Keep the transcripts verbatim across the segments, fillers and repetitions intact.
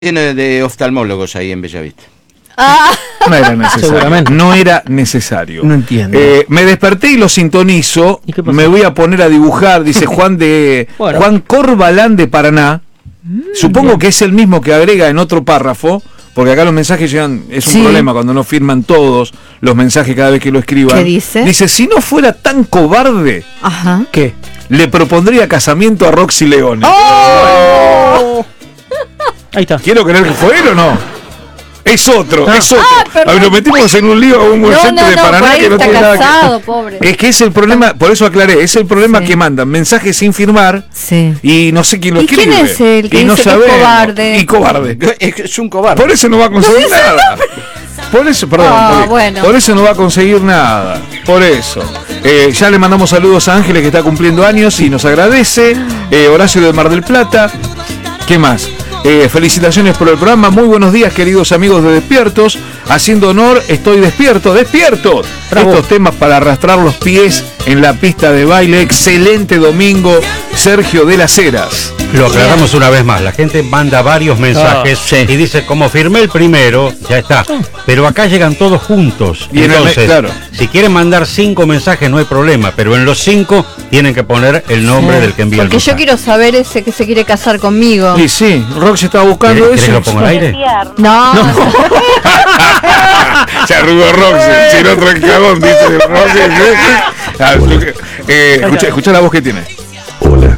Tiene de oftalmólogos ahí en Bellavista. Ah. No era necesario. Seguramente. No era necesario. No entiendo. Eh, me desperté y lo sintonizo. ¿Y qué pasó? Me voy a poner a dibujar, dice Juan de Bueno. Juan Corbalán de Paraná. Mm, Supongo bien. que es el mismo que agrega en otro párrafo, porque acá los mensajes llegan, es un Sí. problema cuando no firman todos los mensajes cada vez que lo escriban. ¿Qué dice? Dice, si no fuera tan cobarde, Ajá. ¿Qué? le propondría casamiento a Roxy Leone. ¡Oh! Ahí está. ¿Quiero creer que fue él o no? Es otro, Ah. es otro. Ah, perdón. A ver, lo metimos en un lío a un No, oyente no, de no, Paraná por ahí que no está tiene nada casado, que... pobre. Es que es el problema, por eso aclaré, es el problema Sí. que mandan mensajes sin firmar Sí. y no sé quién lo ¿Y escribe. quién es el que y no dice que es sabemos. cobarde? Y cobarde. Es un cobarde. Por eso no va a conseguir nada. Por eso, perdón, Ah, por, bueno. por eso no va a conseguir nada. Por eso. Eh, ya le mandamos saludos a Ángeles, que está cumpliendo años y nos agradece. Eh, Horacio de Mar del Plata. ¿Qué más? Eh, felicitaciones por el programa. Muy buenos días, queridos amigos de Despiertos. Haciendo honor, estoy despierto, despierto. Bravo. Estos temas para arrastrar los pies en la pista de baile. Excelente domingo, Sergio de las Heras. Lo aclaramos una vez más, la gente manda varios mensajes Ah, sí. y dice, como firmé el primero, ya está. Pero acá llegan todos juntos. Y en el Entonces, me- claro. si quieren mandar cinco mensajes no hay problema, pero en los cinco tienen que poner el nombre del que envía Porque el yo mensaje. quiero saber ese que se quiere casar conmigo. Y sí, Roxy estaba buscando ¿Querés, eso. querés que lo ponga al aire? No. Se arrugó Roxy, si no trancabón, dice Roxy. Ah, eh, escucha, escucha la voz que tiene. Hola.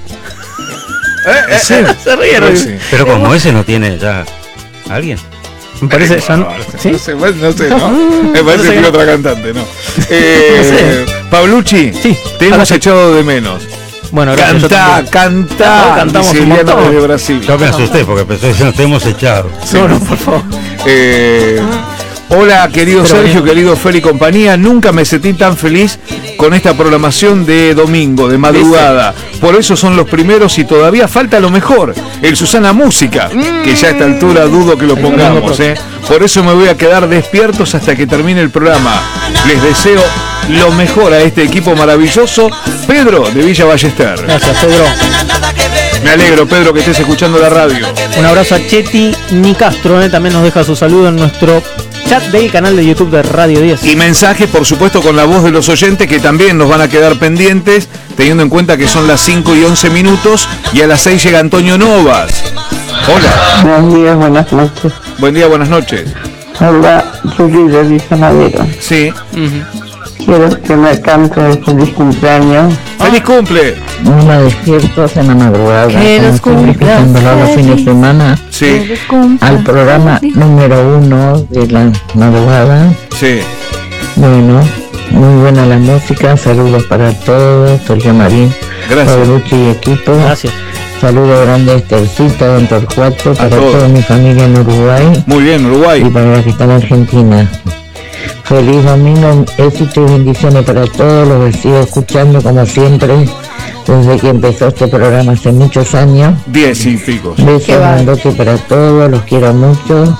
Eh, Se ríe, Roxy. Pero como ese no tiene ya alguien. Me parece. ya no- ¿Sí? No sé, no sé, ¿no? Me parece No sé que qué- otra cantante, ¿no? Eh, Pablucci, Sí. te hemos Ahora- echado de menos. Bueno, gracias. yo Cantá, también. cantá. No, cantamos dice un Eliana montón. desde Brasil. Yo me asusté porque pensé que nos hemos echado. No, no, por favor. Eh, hola, querido Pero Sergio, bien. querido Fer y compañía. Nunca me sentí tan feliz con esta programación de domingo, de madrugada. Por eso son los primeros y todavía falta lo mejor, el Susana Música, que ya a esta altura dudo que lo pongamos. ¿eh? Por eso me voy a quedar despiertos hasta que termine el programa. Les deseo lo mejor a este equipo maravilloso. Pedro, de Villa Ballester. Gracias, Pedro. Me alegro, Pedro, que estés escuchando la radio. Un abrazo a Cheti Nicastro, eh, también nos deja su saludo en nuestro chat del canal de YouTube de Radio diez. Y mensajes, por supuesto, con la voz de los oyentes que también nos van a quedar pendientes, teniendo en cuenta que son las cinco y once minutos y a las seis llega Antonio Novas. Hola, Buenos días, buenas noches. buen día, buenas noches. Habla Juli de Villa Madero. Sí, Quiero que me cante el feliz cumpleaños. feliz cumple. Una despiertos en la madrugada, Que los como siempre, cumplas escuchándolo los fines de feliz. semana, Sí, al programa número uno de la madrugada. sí. Bueno, muy buena la música, saludos para todos, Sergio Marín, Gracias. Pablucci y equipo. Gracias. Saludos grandes a Estercita, Don Torcuato, para todos. toda mi familia en Uruguay Muy bien, y Uruguay. para la que está en Argentina. Feliz domingo, éxito y bendiciones para todos, los que sigo escuchando como siempre, desde que empezó este programa hace muchos años. Diez y pico. Qué Besos va. grandote para todos, los quiero mucho.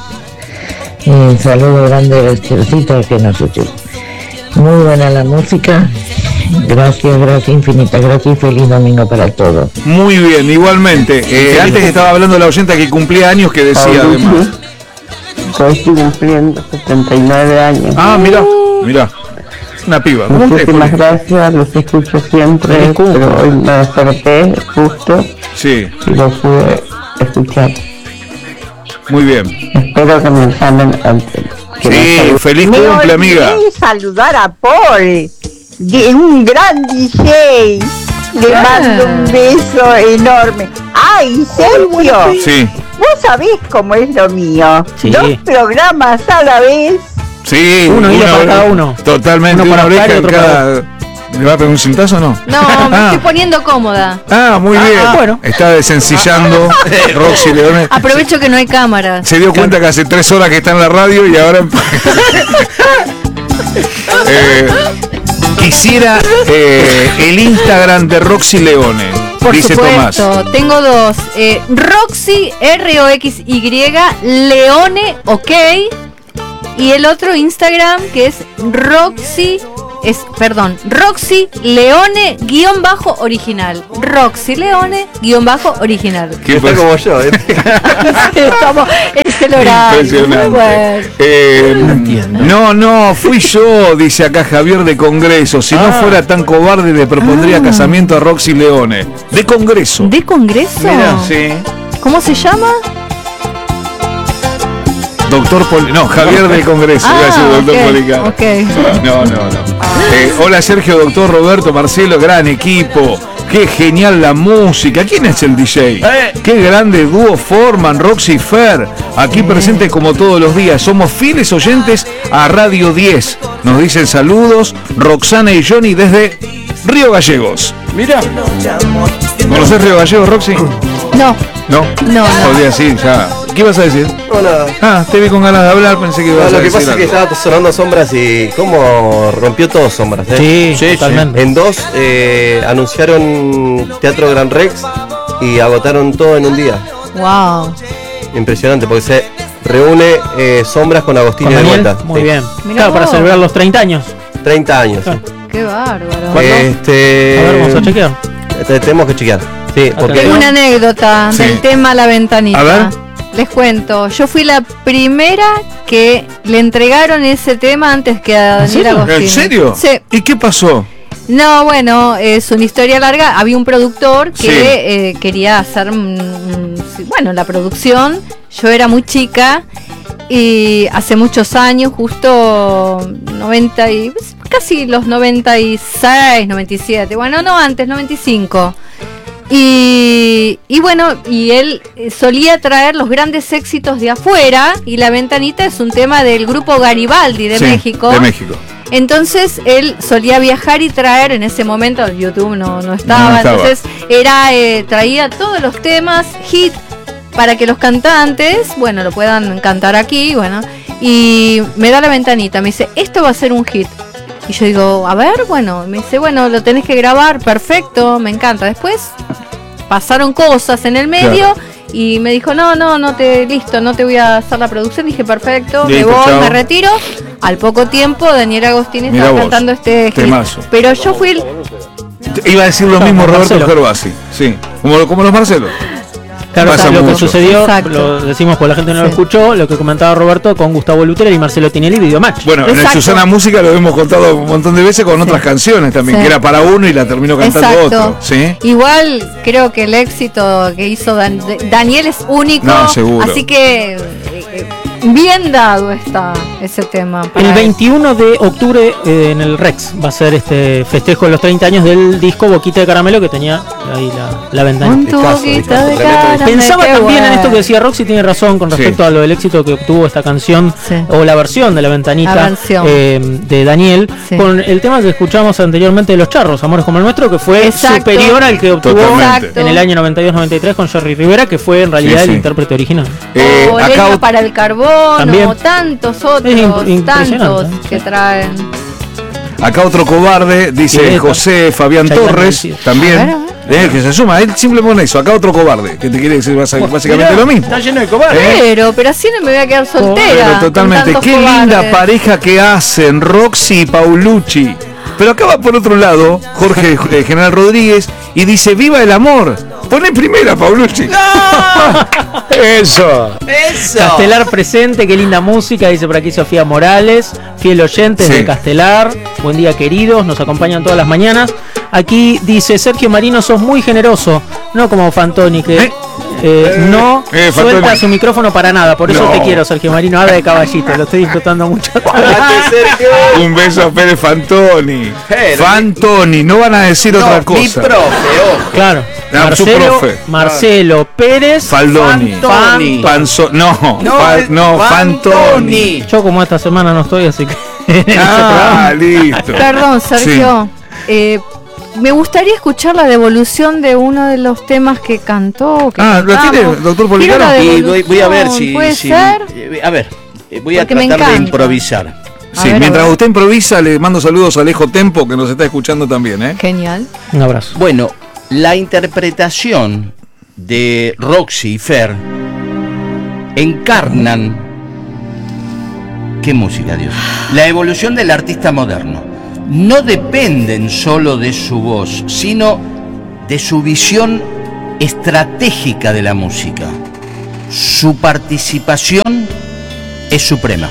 Y saludo grande a Estercita que nos escucha. Muy buena la música. Gracias, gracias, infinitas gracias y feliz domingo para todos. Muy bien, igualmente. Eh, antes estaba hablando la oyenta que cumplía años que decía además. Hoy estoy cumpliendo setenta y nueve años. Ah, mira, mira. Una piba. ¿Cómo te Muchísimas fue? gracias, los escucho siempre, Feliz cumple. pero hoy me desperté justo Sí, y lo pude escuchar. muy bien. Espero que me llamen antes. Que me Sí, saluden. feliz Me cumple, amiga. olvidé saludar a Paul, de un gran D J. Le Ah. mando un beso enorme. ¡Ay, Sergio! Sí, Vos sabés cómo es lo mío. Sí. Dos programas a la vez. sí. Uno una iba para hora- cada uno. Totalmente, Uno una para oreja Oscar y en otro cada... ¿Le va a pegar un cintazo o no? No, me Ah. estoy poniendo cómoda. Ah, muy bien. bueno. Está desencillando Roxy Leone. Aprovecho que no hay cámaras. Se dio cuenta que hace tres horas que está en la radio y ahora... Eh, quisiera eh, el Instagram de Roxy Leone, Por dice Tomás. supuesto, tengo dos. Eh, Roxy, R O X Y, Leone, ok. Y el otro Instagram que es Roxy es, perdón, Roxy Leone guión bajo original. Roxy Leone guión bajo original. ¿Qué Está pasa? como yo, ¿eh? Estamos, es el horario. Impresionante. Bueno. Eh, No entiendo. no, no, fui yo, dice acá Javier de Congreso. Si no Ah. fuera tan cobarde, le propondría Ah. casamiento a Roxy Leone. De Congreso. ¿De Congreso? Mira, sí. ¿Cómo se llama? Doctor Poli... No, Javier de Congreso. iba a decir Ah, doctor ok, Policano. ok. No, no, no. Eh, hola Sergio, doctor Roberto, Marcelo, gran equipo. Qué genial la música. ¿Quién es el D J? Qué grande dúo forman Roxy y Fer. Aquí presente como todos los días. Somos fieles oyentes a Radio diez. Nos dicen saludos Roxana y Johnny desde Río Gallegos. Mira. ¿Conoces Río Gallegos, Roxy? No, No. no, no. Podría decir, ya. ¿Qué ibas a decir? No, nada. Ah, te vi con ganas de hablar, pensé que No, ibas a lo que decir pasa es que algo. estaba sonando Sombras y cómo rompió todo Sombras. ¿eh? Sí, totalmente. En dos eh, anunciaron Teatro Gran Rex y agotaron todo en un día. Wow. Impresionante, porque se reúne eh, Sombras con Agostini Con de Daniel, vuelta. muy Sí. bien. Mirá Claro, para vos. celebrar los treinta años. treinta años. Claro. Qué bárbaro. Este, A ver, vamos a chequear. este, tenemos que chequear. Sí, porque Atención. Una anécdota Sí. del tema La Ventanita. A ver. Les cuento, yo fui la primera que le entregaron ese tema antes que a Daniel serio? Agostini. ¿En serio? Sí. ¿Y qué pasó? No, bueno, es una historia larga. Había un productor que Sí. eh, quería hacer, mm, mm, bueno, la producción. Yo era muy chica y hace muchos años, justo noventa y casi los noventa y seis, noventa y siete. Bueno, no antes, noventa y cinco. Y, y bueno, y él eh, solía traer los grandes éxitos de afuera, y La Ventanita es un tema del grupo Garibaldi de Sí, México. De México. Entonces él solía viajar y traer, en ese momento YouTube no, no, estaba, No estaba. entonces era eh, traía todos los temas hit para que los cantantes, bueno, lo puedan cantar aquí, bueno, y me da La Ventanita, me dice, esto va a ser un hit. Y yo digo, a ver, bueno, me dice, bueno, lo tenés que grabar, perfecto, me encanta. Después pasaron cosas en el medio. Claro. Y me dijo, no, no, no te, listo, no te voy a hacer la producción. Dije, perfecto, Listo, me voy, chao. me retiro. Al poco tiempo, Daniel Agostini Mirá estaba vos, cantando este hit. temazo. Pero yo fui, el- Iba a decir lo No, mismo como Roberto Marcelo. Gervasi. Sí. Como, como los Marcelos. Claro, Pasa lo que mucho. sucedió, Exacto. lo decimos porque la gente no lo Sí. escuchó, lo que comentaba Roberto con Gustavo Lutera y Marcelo Tinelli, Videomatch. Bueno, en el Exacto. Susana Música lo hemos contado un montón de veces con otras canciones también, Sí. que era para uno y la terminó cantando exacto. otro. ¿Sí? Igual creo que el éxito que hizo Dan- Daniel es único. No, seguro. Así que eh, eh, bien dado está ese tema. para El él. veintiuno de octubre eh, en el Rex va a ser este festejo de los treinta años del disco Boquita de Caramelo que tenía ahí la, la Con ventanita. tu Discazo, boquita discazo, de tremendo caramelo, Pensaba qué también en bueno. esto que decía Roxy, tiene razón con respecto Sí. a lo del éxito que obtuvo esta canción Sí. o la versión de la ventanita La versión. eh, de Daniel Sí. con el tema que escuchamos anteriormente de Los Charros, Amores como el nuestro, que fue Exacto. superior al que obtuvo Totalmente. Exacto. en el año noventa y dos noventa y tres con Jerry Rivera, que fue en realidad Sí, el sí. intérprete original. Eh, o acá Leña ot- para el carbón, También. o tantos otros, Es imp- impresionante, tantos ¿eh? que traen. Acá otro cobarde, dice Violeta. José Fabián Chayanne Torres, García. también. A ver, a Eh, que se suma, él simple pone eso. Acá otro cobarde, que te quiere decir basa- básicamente lo mismo. Está lleno de cobardes. ¿Eh? Pero, pero así no me voy a quedar soltera. Pero totalmente. con Qué tantos linda cobardes. pareja que hacen Roxy y Paulucci. Pero acá va por otro lado Jorge eh, General Rodríguez y dice: ¡Viva el amor! Poné primera, Paulucci. Eso. Castelar presente, qué linda música, dice por aquí Sofía Morales, fiel oyente Sí. de Castelar, buen día queridos, nos acompañan todas las mañanas. Aquí dice Sergio Marino, sos muy generoso, no como Fantoni, que ¿Eh? eh, no Eh, suelta Fantoni. su micrófono para nada, por eso No. te quiero Sergio Marino, habla de caballito, lo estoy disfrutando mucho. Un beso a Pérez Fantoni. Pero- Fantoni, no van a decir otra Mi cosa. profe, ojo. Claro, Ah, su Marcelo, profe. Marcelo Pérez Faldoni. Fantoni. Panzo- no, No, fa- es no, Fantoni. Fantoni. Yo como esta semana no estoy, así que en ese Ah, programa. listo. Perdón, Sergio. eh, me gustaría escuchar la devolución de uno de los temas que cantó. Que Ah, ¿lo cantamos. tiene, doctor Quiero Policano? la Y voy, voy a ver devolución, si. ¿puede si- ser? eh, a ver, eh, voy a Porque me tratar de encanta. improvisar. A Sí, ver, a mientras ver. usted improvisa, le mando saludos a Alejo Tempo, que nos está escuchando también, ¿eh? Genial. Un abrazo. Bueno, la interpretación de Roxy y Fer encarnan. ¿Qué música, Dios? La evolución del artista moderno. no dependen solo de su voz, sino de su visión estratégica de la música. Su participación es suprema.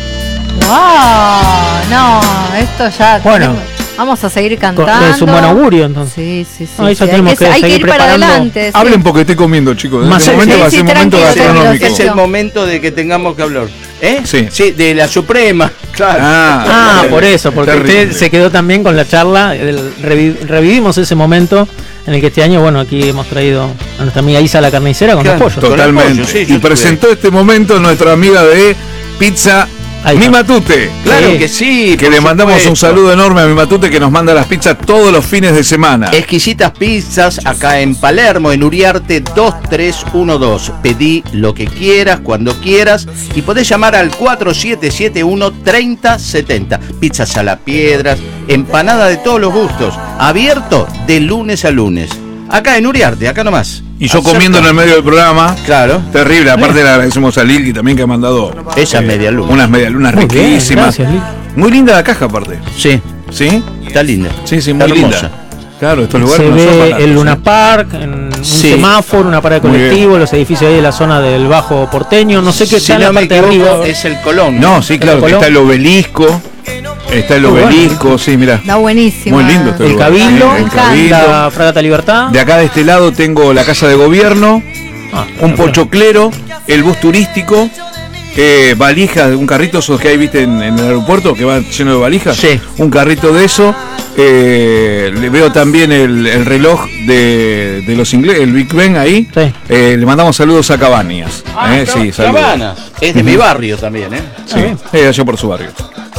¡Wow! No, esto ya... Bueno. tenemos- vamos a seguir cantando. Con- es un buen augurio, entonces. Sí, sí, sí. No, ahí ya sí, tenemos hay que, que hay que seguir ir para preparando. adelante. sí. Hablen porque estoy comiendo, chicos. Más Este momento sí, va a sí, ser un momento tranquilo, gastronómico. Es el momento de que tengamos que hablar. ¿Eh? Sí. Sí, de la Suprema, claro. Ah, por eso, porque Terrible. usted se quedó también con la charla. el- revi- revivimos ese momento en el que este año, bueno, aquí hemos traído a nuestra amiga Isa la carnicera con Claro, los pollos. Totalmente. Con el pollo, sí, yo y estuve presentó este momento nuestra amiga de Pizza Ahí Mi está. Matute. Claro Sí. que sí. Que por le mandamos un supuesto. saludo enorme a Mi Matute que nos manda las pizzas todos los fines de semana. Exquisitas pizzas acá en Palermo, en Uriarte dos tres uno dos. Pedí lo que quieras, cuando quieras, y podés llamar al cuatro siete siete uno, tres cero siete cero. Pizzas a la piedra, empanada de todos los gustos. Abierto de lunes a lunes. Acá en Uriarte, acá nomás. Y yo Acerca. comiendo en el medio del programa. Claro. Terrible. Aparte le agradecemos a Lilki también que ha mandado Esas medialunas. unas medialunas Muy bien, riquísimas. gracias, Lili. Muy linda la caja aparte. Sí, ¿Sí? está linda. Sí, sí, Está muy hermosa. linda. Claro, estos lugares Se no son ve baratos, el ¿eh? Luna Park, en un Sí. semáforo, una parada de Muy colectivo, bien. los edificios ahí de la zona del Bajo Porteño. No sé qué Si está en no la me parte de equivoco, arriba. es el Colón. No, sí, claro, que Colón. está el obelisco. Está el Muy bueno. obelisco, sí, mira. Está buenísimo. Muy lindo este El lugar. Cabildo, Sí, el Cabildo. la Fragata Libertad. De acá de este lado tengo la casa de gobierno, Ah, un bueno. pochoclero, el bus turístico, eh, valijas, un carrito esos que hay, viste, en, en el aeropuerto, que va lleno de valijas. Sí. Un carrito de eso. Eh, le veo también el, el reloj de, de los ingleses, el Big Ben ahí. Sí. Eh, le mandamos saludos a Cabañas. Ah, eh, sí, saludos. Cabanas. Es de mi barrio también, ¿eh? Sí, eh, allá por su barrio.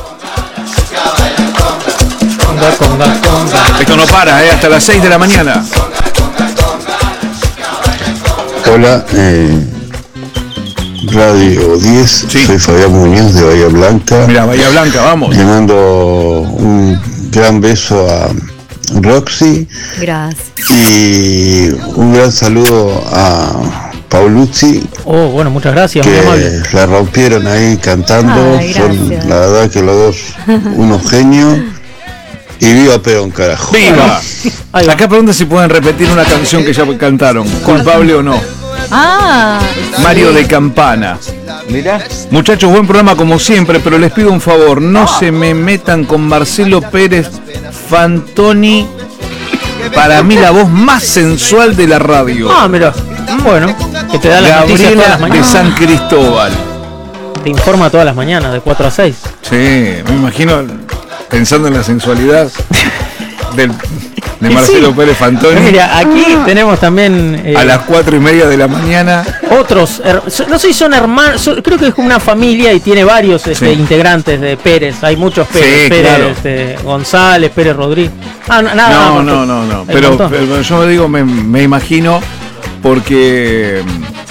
Conga, conga, conga. Esto no para, eh, hasta las seis de la mañana. Hola, eh, Radio diez, Sí. soy Fabián Muñoz de Bahía Blanca. Mira, Bahía Blanca, vamos. Le mando un gran beso a Roxy Gracias. y un gran saludo a Paulucci, Oh, bueno, muchas gracias, muy amable. que la rompieron ahí cantando. Ay, Son gracias. la verdad que los dos unos genios. Y viva Perón, carajo. ¡Viva! Ahí va. Acá pregunta si pueden repetir una canción que ya cantaron, culpable o no. Ah, Mario de Campana. Mirá. Muchachos, buen programa como siempre, pero les pido un favor, no se me metan con Marcelo Pérez Fantoni, para mí la voz más sensual de la radio. Ah, mira. Bueno, que te da las noticias todas Gabriela las de mañanas. San Cristóbal. Te informa todas las mañanas, de cuatro a seis. Sí, me imagino pensando en la sensualidad del, de Y Marcelo sí. Pérez Fantoni Mira, aquí tenemos también eh, a las cuatro y media de la mañana. otros, her- so- no sé si son hermanos, so- creo que es como una familia y tiene varios este, Sí. integrantes de Pérez, hay muchos Pérez, Sí, Pérez claro. este, González, Pérez Rodríguez. Ah, no, nada, No, nada, no, no, no. el Pero, montón. pero yo digo, me, me imagino, porque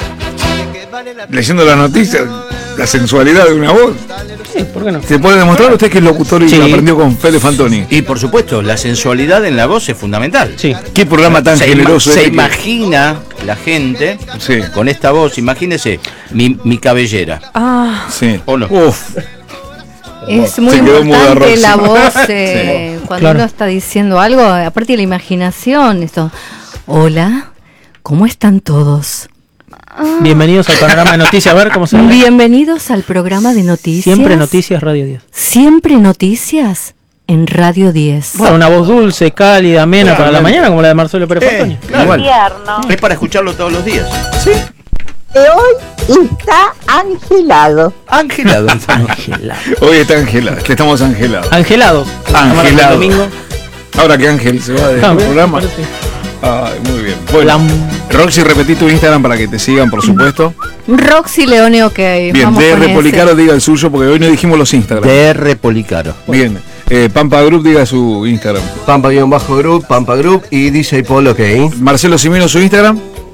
mm, leyendo las noticias, la sensualidad de una voz. Sí, ¿por qué no? ¿Se puede demostrar usted que es locutor y Sí. lo aprendió con Pérez Fantoni? Y por supuesto, la sensualidad en la voz es fundamental. Sí. ¿Qué programa tan se, ima- generoso se este que- imagina la gente Sí. con esta voz, imagínese mi, mi cabellera. ah, Sí. ¿O no? Uf. es muy Se quedó muda importante Roxy. la voz eh, cuando Claro. uno está diciendo algo, aparte de la imaginación, esto. Hola, ¿cómo están todos? Bienvenidos al panorama de noticias, a ver cómo se ve. Bienvenidos al programa de noticias. Siempre Noticias Radio diez. Siempre noticias en Radio diez. Bueno, una voz dulce, cálida, amena para la Claramente. mañana, como la de Marcelo Pérez Eh, Fantoni. claro. Igual. Es para escucharlo todos los días. De hoy está angelado. Angelado. Angelado. Hoy está Ángela, que estamos angelados. Angelado. Angelado. El domingo. Ahora que Ángel se va del Ah, bien, programa. parece. Ay, muy bien. Bueno, Lam- Roxy, repetí tu Instagram para que te sigan, por supuesto. Roxy Leone, ok. Bien, vamos D con R ese. Policaro diga el suyo, porque hoy no dijimos los Instagram. D R Policaro. Bien, eh, Pampa Group diga su Instagram. Pampa-Group, Pampa Group y D J Polo, ok. Marcelo Simino, su Instagram.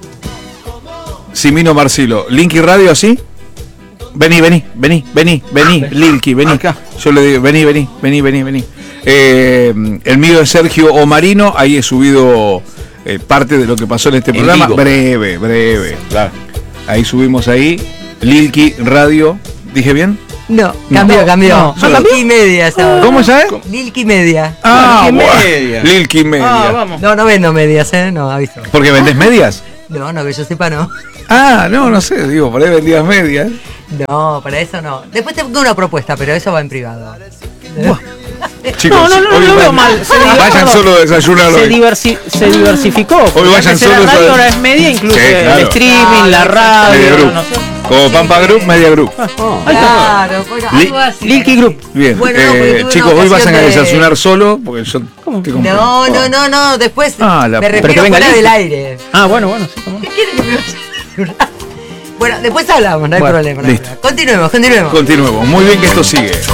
Simino Marcelo. Linky Radio, así. Vení, vení, vení, vení, vení, Lilky, vení. Acá. Yo le digo, vení, vení, vení, vení, vení. Eh, el mío es Sergio Omarino, ahí he subido eh, parte de lo que pasó en este En programa. vivo. Breve, breve. Claro. Ahí subimos ahí. Lilky Radio, ¿dije bien? No, cambió, No, cambió. no, ¿no Lilky Media es ahora. ¿Cómo ya es? Lilky Media. Ah, Lilky bueno. Media. Lilky Media. Ah, vamos. No, no vendo medias, ¿eh? No, aviso. ¿Porque vendés medias? No, no, que yo sepa, no. Ah, no, no sé, digo, por ahí vendías medias. No, para eso no. Después tengo una propuesta, pero eso va en privado. Chicos, No, no, no, hoy no lo veo van- mal. Se diver- vayan perdón. solo a desayunar Se, hoy. diversi- se diversificó. Hoy vayan Antes era solos a- radio, ahora es media, incluye Sí, claro. el streaming, la Media radio, Group. no sé. Como Pampa Group, Media Group. Ahí está. Claro, bueno, Li- algo así. Lilky Group. Bien, Bueno, no, porque eh, tuve una chicos, hoy ocasión vayan a de- desayunar solo, porque yo estoy con- No, no, no, no, después Ah, la me puta. refiero Pero que venga fuera Lilky. del aire. Ah, bueno, bueno, sí, cómo no. ¿Qué quiere que me vaya a desayunar? Bueno, después hablamos, no hay Bueno, problema. no hay listo. problema. Continuemos, continuemos. Continuemos. Muy bien que esto sigue.